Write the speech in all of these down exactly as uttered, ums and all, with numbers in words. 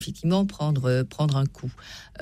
effectivement prendre prendre un coup.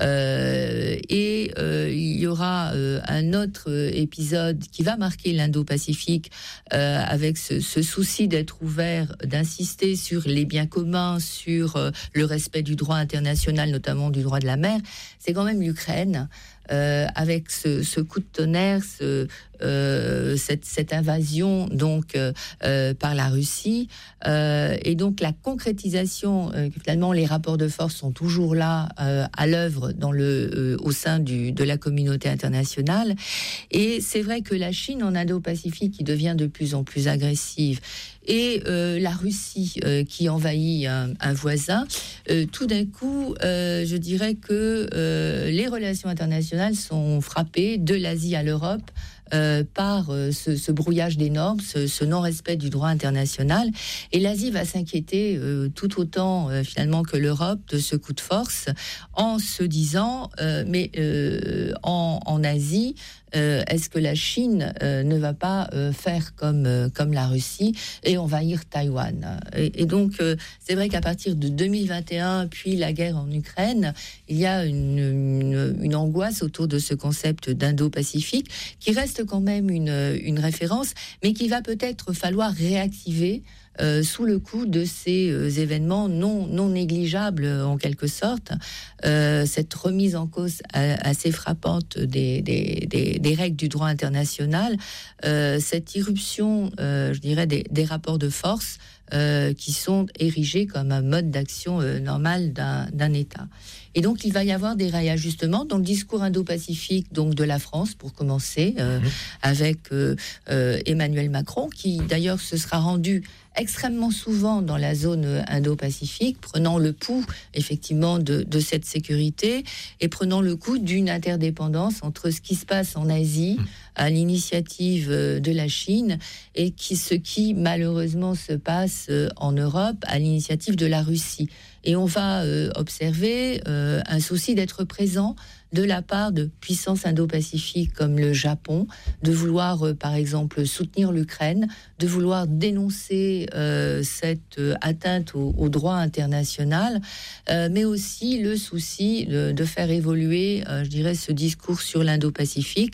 Euh, et euh, il y aura euh, un autre épisode qui va marquer l'Indo-Pacifique euh, avec ce, ce souci d'être ouvert, d'insister sur les biens communs, sur euh, le respect du droit international, notamment du droit de la mer. C'est quand même l'Ukraine. Euh, avec ce, ce coup de tonnerre, ce, euh, cette, cette invasion donc euh, euh, par la Russie, euh, et donc la concrétisation, euh, finalement les rapports de force sont toujours là euh, à l'œuvre dans le, euh, au sein du, de la communauté internationale. Et c'est vrai que la Chine en Indo-Pacifique qui devient de plus en plus agressive, et euh, la Russie euh, qui envahit un, un voisin, euh, tout d'un coup, euh, je dirais que euh, les relations internationales sont frappées de l'Asie à l'Europe euh, par euh, ce, ce brouillage des normes, ce, ce non-respect du droit international. Et l'Asie va s'inquiéter euh, tout autant euh, finalement que l'Europe de ce coup de force, en se disant, euh, mais euh, en, en Asie, Euh, est-ce que la Chine euh, ne va pas euh, faire comme euh, comme la Russie et envahir Taïwan? Et, et donc euh, c'est vrai qu'à partir de deux mille vingt et un, puis la guerre en Ukraine, il y a une, une, une angoisse autour de ce concept d'Indo-Pacifique qui reste quand même une, une référence, mais qui va peut-être falloir réactiver Euh, sous le coup de ces euh, événements non, non négligeables en quelque sorte, euh, cette remise en cause assez frappante des, des, des, des règles du droit international, euh, cette irruption, euh, je dirais, des, des rapports de force euh, qui sont érigés comme un mode d'action euh, normal d'un, d'un État. Et donc, il va y avoir des réajustements dans le discours indo-pacifique, donc de la France, pour commencer, euh, mmh. avec euh, euh, Emmanuel Macron, qui d'ailleurs se sera rendu extrêmement souvent dans la zone indo-pacifique, prenant le pouls, effectivement, de, de cette sécurité et prenant le coup d'une interdépendance entre ce qui se passe en Asie, mmh. à l'initiative de la Chine, et qui, ce qui, malheureusement, se passe en Europe, à l'initiative de la Russie. Et on va euh, observer euh, un souci d'être présent de la part de puissances indo-pacifiques comme le Japon, de vouloir, euh, par exemple, soutenir l'Ukraine, de vouloir dénoncer euh, cette euh, atteinte au, au droit international, euh, mais aussi le souci de, de faire évoluer, euh, je dirais, ce discours sur l'Indo-Pacifique,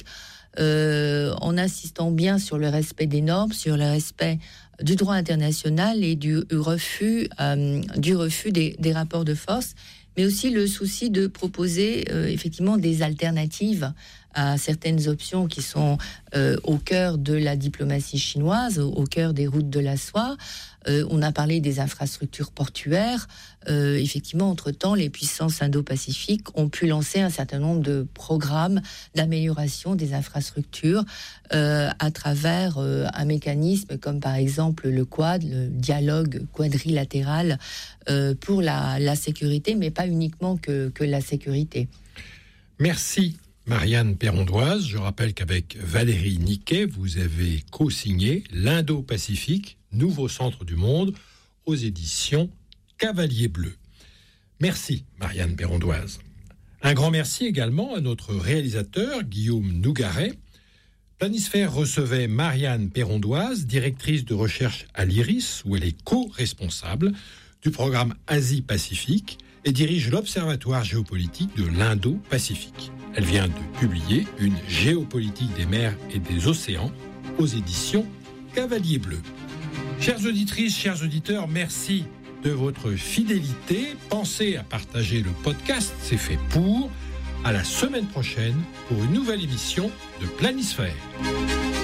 euh, en insistant bien sur le respect des normes, sur le respect du droit international et du refus, euh, du refus des, des rapports de force, mais aussi le souci de proposer euh, effectivement des alternatives à certaines options qui sont euh, au cœur de la diplomatie chinoise, au, au cœur des routes de la soie. Euh, on a parlé des infrastructures portuaires. Euh, effectivement, entre-temps, les puissances indo-pacifiques ont pu lancer un certain nombre de programmes d'amélioration des infrastructures euh, à travers euh, un mécanisme comme par exemple le Quad, le dialogue quadrilatéral euh, pour la, la sécurité, mais pas uniquement que, que la sécurité. Merci Marianne Perrondoise. Je rappelle qu'avec Valérie Niquet, vous avez co-signé l'Indo-Pacifique, nouveau centre du monde, aux éditions Cavalier Bleu. Merci Marianne Perrondoise. Un grand merci également à notre réalisateur Guillaume Nougaret. Planisphère recevait Marianne Perrondoise, directrice de recherche à l'IRIS, où elle est co-responsable du programme Asie-Pacifique et dirige l'Observatoire géopolitique de l'Indo-Pacifique. Elle vient de publier une géopolitique des mers et des océans aux éditions Cavalier Bleu. Chères auditrices, chers auditeurs, merci de votre fidélité. Pensez à partager le podcast, c'est fait pour. À la semaine prochaine pour une nouvelle émission de Planisphère.